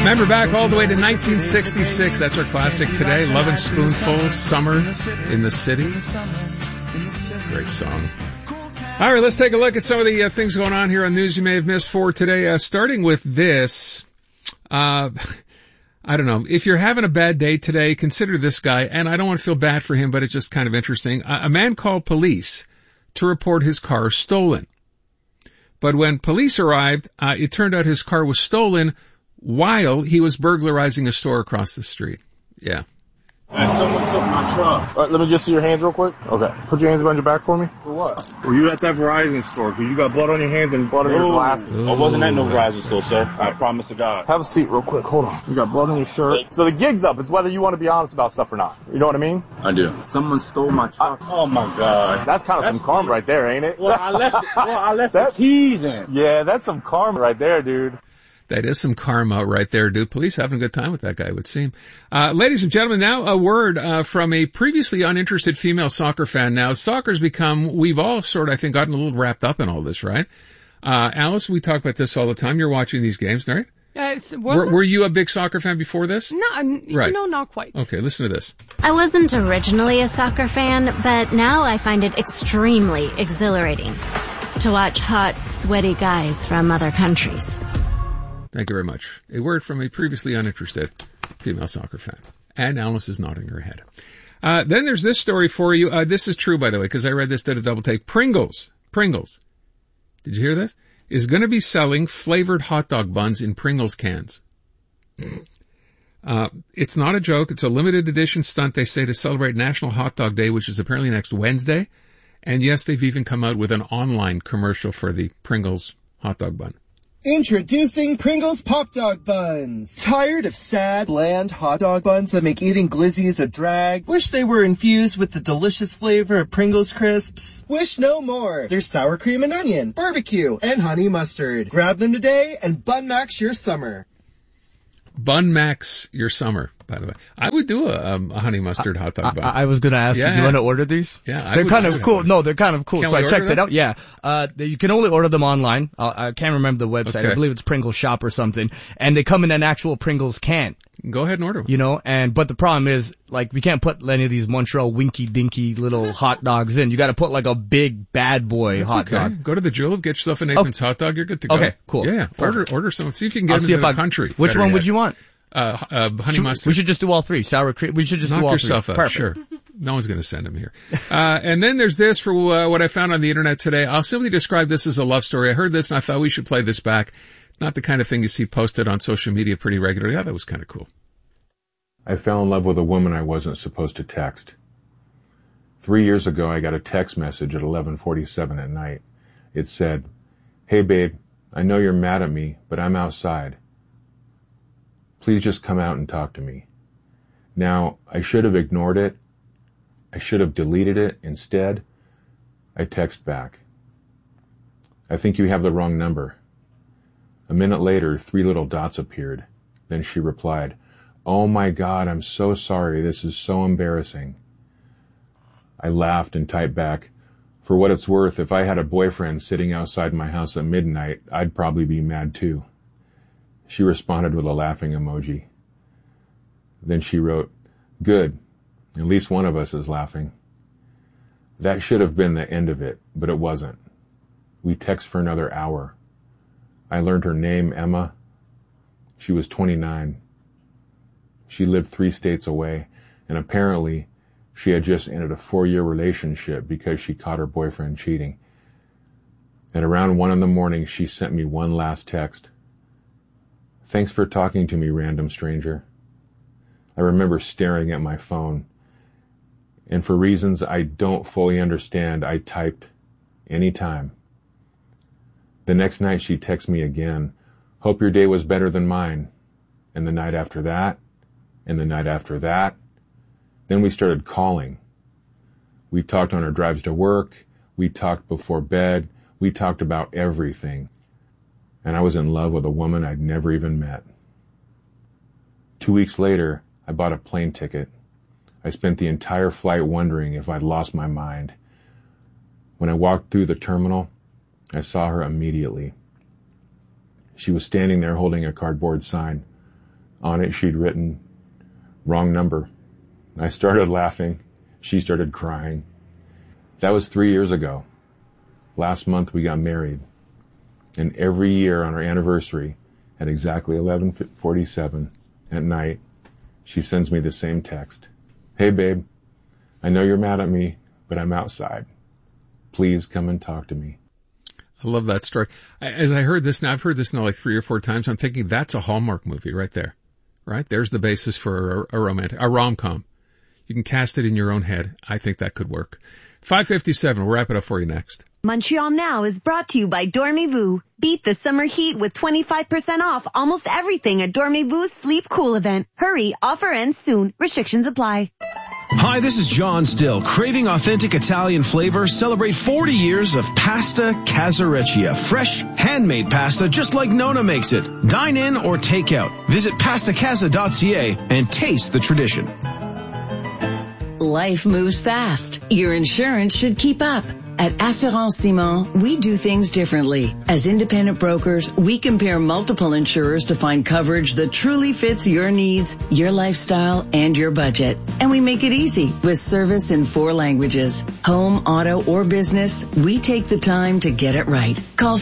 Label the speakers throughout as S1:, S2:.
S1: Remember back all the way to 1966. That's our classic today. Lovin' Spoonful, Summer in the City. Great song. All right, let's take a look at some of the things going on here on news you may have missed for today. Starting with this. I don't know. If you're having a bad day today, consider this guy. And I don't want to feel bad for him, but it's just kind of interesting. A man called police to report his car stolen. But when police arrived, it turned out his car was stolen while he was burglarizing a store across the street. Yeah.
S2: Someone took my truck. All right, let me just see your hands real quick. Okay. Put your hands behind your back for me. For what? Were you at that Verizon store? Because you got blood on your hands and blood on your glasses.
S3: I wasn't at no Verizon store, sir. I promise to God.
S2: Have a seat real quick. Hold on. You got blood on your shirt. So the gig's up. It's whether you want to be honest about stuff or not. You know what I mean?
S3: I do. Someone stole my truck. Oh, my God.
S2: That's kind of some karma right there, ain't it?
S3: Well, I left the keys in.
S2: Yeah, that's some karma right there, dude.
S1: That is some karma right there, dude. Police having a good time with that guy, it would seem. Ladies and gentlemen, now a word from a previously uninterested female soccer fan. Now, soccer's become, we've all sort of, I think, gotten a little wrapped up in all this, right? Alice, we talk about this all the time. You're watching these games, right? Were you a big soccer fan before this?
S4: No,
S1: right.
S4: No, not quite.
S1: Okay, listen to this.
S5: I wasn't originally a soccer fan, but now I find it extremely exhilarating to watch hot, sweaty guys from other countries.
S1: Thank you very much. A word from a previously uninterested female soccer fan. And Alice is nodding her head. Then there's this story for you. This is true, by the way, because I read this, did a double take. Pringles. Did you hear this? Is going to be selling flavored hot dog buns in Pringles cans. It's not a joke. It's a limited edition stunt, they say, to celebrate National Hot Dog Day, which is apparently next Wednesday. And yes, they've even come out with an online commercial for the Pringles hot dog bun.
S6: Introducing Pringles Pop Dog Buns. Tired of sad, bland hot dog buns that make eating glizzies a drag? Wish they were infused with the delicious flavor of Pringles crisps? Wish no more. There's sour cream and onion, barbecue, and honey mustard. Grab them today and Bun Max your summer.
S1: Bun Max your summer, by the way. I would do a honey mustard hot dog bun.
S7: I was going to ask you, do you want to order these?
S1: Yeah.
S7: They're kind of cool. No, they're kind of cool. So I checked it out. Yeah. You can only order them online. I can't remember the website. Okay. I believe it's Pringles Shop or something. And they come in an actual Pringles can.
S1: Go ahead and order them.
S7: You know, but the problem is, like, we can't put any of these Montreal winky dinky little hot dogs in. You got to put like a big bad boy hot dog.
S1: Go to the Julep, get yourself a Nathan's hot dog. You're good to go.
S7: Okay, cool.
S1: Yeah. Order some. See if you can get them into the country.
S7: Which one would you want?
S1: Honey mustard.
S7: We should just do all three. Sour cream. We should just do all
S1: yourself
S7: three.
S1: Up.
S7: Perfect.
S1: Sure. No one's going to send them here. And then there's this for what I found on the internet today. I'll simply describe this as a love story. I heard this and I thought we should play this back. Not the kind of thing you see posted on social media pretty regularly. Yeah, that was kind of cool.
S8: I fell in love with a woman I wasn't supposed to text. 3 years ago, I got a text message at 11:47 at night. It said, "Hey babe, I know you're mad at me, but I'm outside. Please just come out and talk to me." Now, I should have ignored it. I should have deleted it. Instead, I text back, "I think you have the wrong number." A minute later, 3 little dots appeared. Then she replied, "Oh my God, I'm so sorry. This is so embarrassing." I laughed and typed back, "For what it's worth, if I had a boyfriend sitting outside my house at midnight, I'd probably be mad too." She responded with a laughing emoji. Then she wrote, "Good. At least one of us is laughing." That should have been the end of it, but it wasn't. We texted for another hour. I learned her name, Emma. She was 29. She lived 3 states away, and apparently she had just ended a 4-year relationship because she caught her boyfriend cheating. At around 1 a.m, she sent me one last text. "Thanks for talking to me, random stranger." I remember staring at my phone, and for reasons I don't fully understand, I typed, "Anytime." The next night she texted me again, "Hope your day was better than mine." And the night after that, and the night after that. Then we started calling. We talked on our drives to work. We talked before bed. We talked about everything. And I was in love with a woman I'd never even met. 2 weeks later, I bought a plane ticket. I spent the entire flight wondering if I'd lost my mind. When I walked through the terminal, I saw her immediately. She was standing there holding a cardboard sign. On it, she'd written, "Wrong number." I started laughing. She started crying. That was 3 years ago. Last month we got married. And every year on our anniversary, at exactly 11:47 at night, she sends me the same text. "Hey babe, I know you're mad at me, but I'm outside. Please come and talk to me."
S1: I love that story. As I heard this now, I've heard this now like 3 or 4 times. I'm thinking that's a Hallmark movie right there. Right? There's the basis for a rom-com. You can cast it in your own head. I think that could work. 5:57. We'll wrap it up for you next.
S4: Montreal Now is brought to you by Dormez-vous. Beat the summer heat with 25% off almost everything at Dormez-vous Sleep Cool event. Hurry, offer ends soon. Restrictions apply.
S9: Hi, this is John Still. Craving authentic Italian flavor? Celebrate 40 years of Pasta Casareccia. Fresh, handmade pasta just like Nona makes it. Dine in or take out. Visit pastacasa.ca and taste the tradition.
S10: Life moves fast. Your insurance should keep up. At Assurance Simon, we do things differently. As independent brokers, we compare multiple insurers to find coverage that truly fits your needs, your lifestyle, and your budget. And we make it easy with service in 4 languages. Home, auto, or business, we take the time to get it right. Call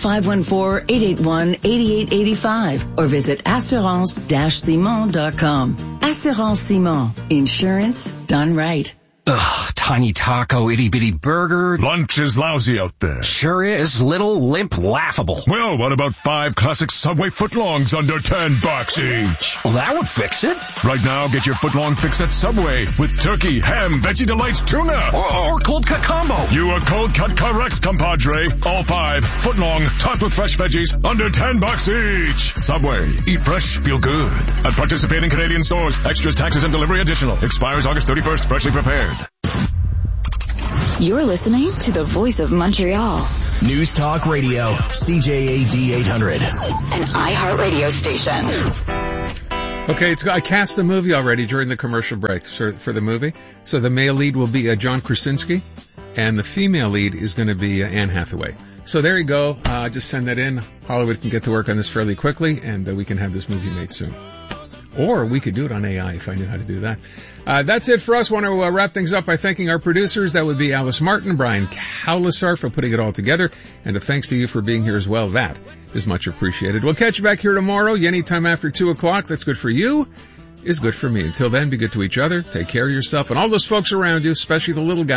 S10: 514-881-8885 or visit assurance-simon.com. Assurance Simon. Insurance done right.
S11: Ugh, tiny taco, itty-bitty burger.
S12: Lunch is lousy out there.
S11: Sure is. Little, limp, laughable.
S12: Well, what about 5 classic Subway footlongs under $10 each?
S11: Well, that would fix it.
S12: Right now, get your footlong fix at Subway with turkey, ham, veggie delights, tuna.
S11: Or cold cut combo.
S12: You are cold cut correct, compadre. All 5 footlong, topped with fresh veggies, under $10 each. Subway. Eat fresh, feel good. At participating Canadian stores. Extras, taxes, and delivery additional. Expires August 31st. Freshly prepared.
S13: You're listening to the Voice of Montreal.
S14: News Talk Radio, CJAD 800.
S13: An iHeart radio station.
S1: Okay, I cast the movie already during the commercial breaks for the movie. So the male lead will be John Krasinski, and the female lead is going to be Anne Hathaway. So there you go. Just send that in. Hollywood can get to work on this fairly quickly, and we can have this movie made soon. Or we could do it on AI if I knew how to do that. That's it for us. Want to wrap things up by thanking our producers. That would be Alice Martin, Brian Cowlisar for putting it all together. And a thanks to you for being here as well. That is much appreciated. We'll catch you back here tomorrow, anytime after 2 o'clock. That's good for you, is good for me. Until then, be good to each other. Take care of yourself and all those folks around you, especially the little guys.